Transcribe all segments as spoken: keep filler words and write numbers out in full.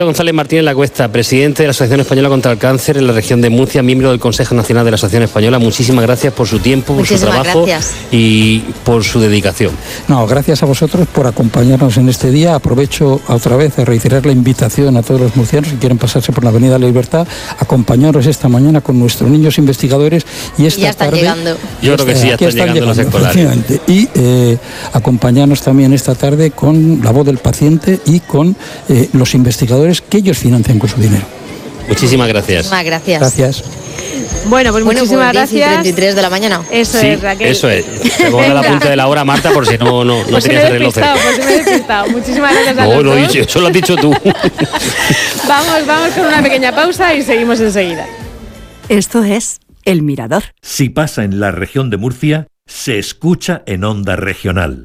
González Martínez Lacuesta, presidente de la Asociación Española contra el Cáncer en la región de Murcia, miembro del Consejo Nacional de la Asociación Española. Muchísimas gracias por su tiempo, por Muchísimas su trabajo gracias. y por su dedicación. No, gracias a vosotros por acompañarnos en este día. Aprovecho otra vez a reiterar la invitación a todos los murcianos que quieren pasarse por la Avenida de la Libertad, acompañaros esta mañana con nuestros niños investigadores y esta ya están tarde, llegando. Yo creo que sí, ya están, están llegando, llegando los escolares. Y eh, acompañarnos también esta tarde con la voz del paciente y con eh, los investigadores que ellos financian con su dinero. Muchísimas gracias. Muchísimas gracias. Gracias. Bueno, pues Bueno, muchísimas pues diez y gracias. treinta y tres de la mañana. Eso Sí, es, Raquel. eso es. Te pongo la punta de la hora, Marta, por si no, no, no Pues se me tenías he el reloj despistado, cerca. pues se me he despistado. Muchísimas gracias a No, los lo he dos. dicho, eso lo has dicho tú. Vamos, vamos con una pequeña pausa y seguimos enseguida. Esto es El Mirador. Si pasa en la región de Murcia, se escucha en Onda Regional.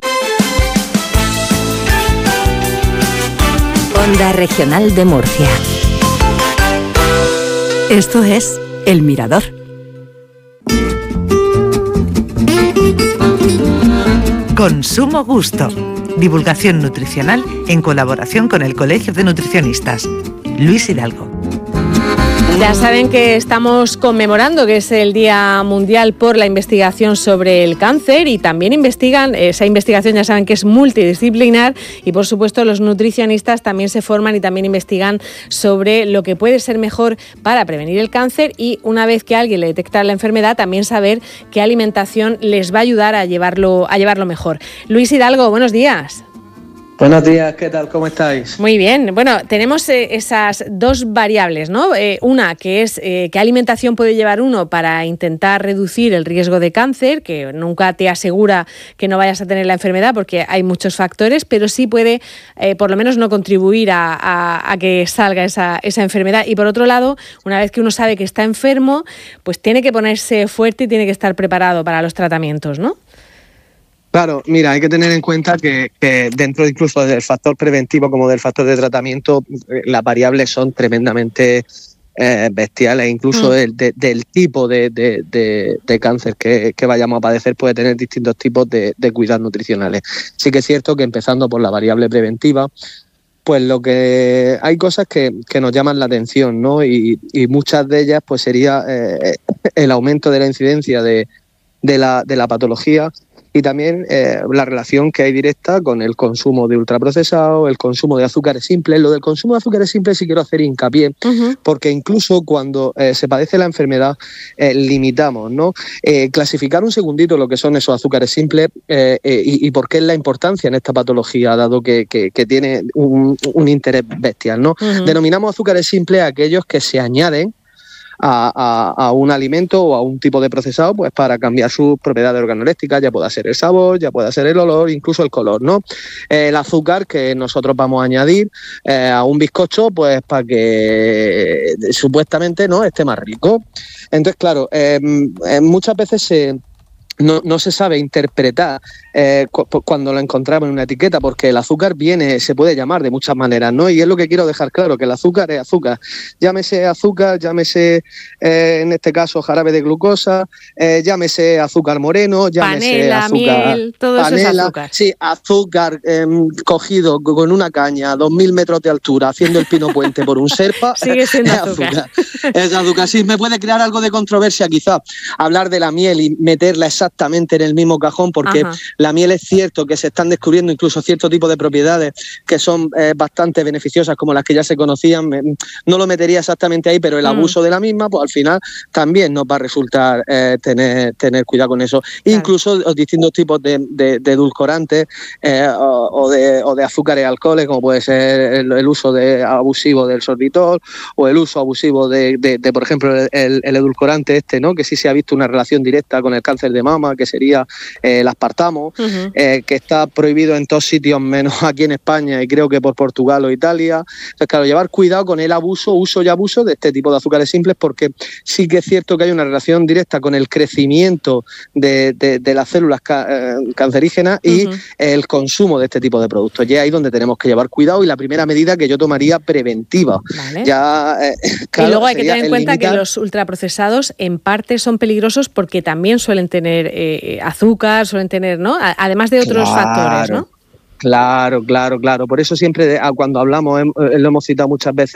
Onda Regional de Murcia. Esto es El Mirador. Consumo Gusto. Divulgación nutricional en colaboración con el Colegio de Nutricionistas. Luis Hidalgo. Ya saben que estamos conmemorando que es el Día Mundial por la Investigación sobre el Cáncer y también investigan, esa investigación ya saben que es multidisciplinar y por supuesto los nutricionistas también se forman y también investigan sobre lo que puede ser mejor para prevenir el cáncer y una vez que alguien le detecta la enfermedad también saber qué alimentación les va a ayudar a llevarlo, a llevarlo mejor. Luis Hidalgo, buenos días. Buenos días, ¿qué tal? ¿Cómo estáis? Muy bien. Bueno, tenemos eh, esas dos variables, ¿no? Eh, una que es eh, qué alimentación puede llevar uno para intentar reducir el riesgo de cáncer, que nunca te asegura que no vayas a tener la enfermedad porque hay muchos factores, pero sí puede eh, por lo menos no contribuir a, a, a que salga esa, esa enfermedad. Y por otro lado, una vez que uno sabe que está enfermo, pues tiene que ponerse fuerte y tiene que estar preparado para los tratamientos, ¿no? Claro, mira, hay que tener en cuenta que, que dentro incluso del factor preventivo como del factor de tratamiento, eh, las variables son tremendamente eh, bestiales, incluso mm. el, de, del tipo de, de, de, de cáncer que, que vayamos a padecer puede tener distintos tipos de, de cuidados nutricionales. Sí que es cierto que empezando por la variable preventiva, pues lo que hay cosas que, que nos llaman la atención, ¿no? Y, y muchas de ellas pues sería eh, el aumento de la incidencia de, de, la, de la patología. Y también eh, la relación que hay directa con el consumo de ultraprocesados, el consumo de azúcares simples. Lo del consumo de azúcares simples sí quiero hacer hincapié, uh-huh. porque incluso cuando eh, se padece la enfermedad eh, limitamos, ¿no? Eh, clasificar un segundito lo que son esos azúcares simples eh, eh, y, y por qué es la importancia en esta patología, dado que, que, que tiene un, un interés bestial, ¿no? Uh-huh. Denominamos azúcares simples a aquellos que se añaden A, a, a un alimento o a un tipo de procesado pues para cambiar sus propiedades organolépticas, ya pueda ser el sabor, ya pueda ser el olor, incluso el color, ¿no? Eh, el azúcar que nosotros vamos a añadir eh, a un bizcocho pues para que eh, supuestamente no esté más rico. Entonces, claro, eh, eh, muchas veces se... No, no se sabe interpretar eh, cu- cuando lo encontramos en una etiqueta, porque el azúcar viene, se puede llamar de muchas maneras, ¿no? Y es lo que quiero dejar claro, que el azúcar es azúcar. Llámese azúcar, llámese eh, en este caso jarabe de glucosa, eh, llámese azúcar moreno, llámese panela, azúcar, miel, todo panela, eso es azúcar. Sí, azúcar eh, cogido con una caña a dos mil metros de altura, haciendo el pino puente por un serpa. Sigue siendo es azúcar. azúcar. Es azúcar. Sí, me puede crear algo de controversia quizá hablar de la miel y meterla exactamente exactamente en el mismo cajón, porque Ajá. la miel es cierto que se están descubriendo incluso cierto tipo de propiedades que son eh, bastante beneficiosas, como las que ya se conocían. No lo metería exactamente ahí, pero el abuso mm. de la misma, pues al final también nos va a resultar eh, tener, tener cuidado con eso. Claro. Incluso los distintos tipos de, de, de edulcorantes eh, o, o, de, o de azúcares y alcoholes, como puede ser el, el uso de, abusivo del sorbitol o el uso abusivo de, de, de por ejemplo, el, el edulcorante este, ¿no? Que sí se ha visto una relación directa con el cáncer de mama, que sería eh, el aspartamo, uh-huh. eh, que está prohibido en todos sitios menos aquí en España y creo que por Portugal o Italia. Entonces, claro, llevar cuidado con el abuso, uso y abuso de este tipo de azúcares simples, porque sí que es cierto que hay una relación directa con el crecimiento de, de, de las células ca- eh, cancerígenas y uh-huh. el consumo de este tipo de productos. Y es ahí donde tenemos que llevar cuidado y la primera medida que yo tomaría preventiva. Vale. Ya, eh, claro, y luego hay que tener en cuenta limitar... que los ultraprocesados en parte son peligrosos porque también suelen tener eh, azúcar, suelen tener, ¿no? Además de otros claro. factores, ¿no? Claro, claro, claro. Por eso siempre cuando hablamos, lo hemos citado muchas veces,